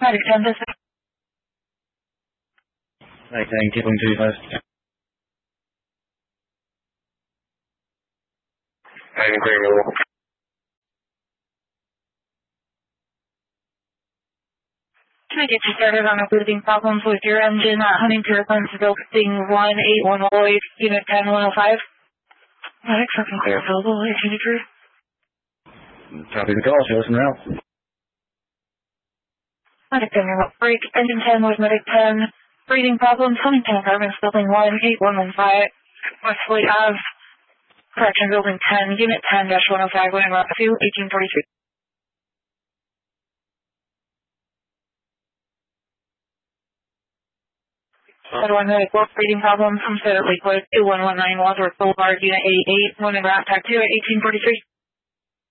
Medic 10, this is... Medic 10, keep on 2 fast. I'm clear. Can I get you started on breathing problems with your engine at Huntington Airplanes building 181 Lloyd, Unit 10105? Medic, second clear available, 18 Copy the call, show us en route. Medic 10, remote break, engine 10 with Medic 10, breathing problems, Huntington Apartments building 18115, Westlake Ave, correction, building 10, Unit 10-105, going route 2, 1843. One Medic Wolf, breathing problems, Homestead at Lakewood, 2119 Wadsworth Boulevard, Unit 88, 1 in route, tag 2 at 1843.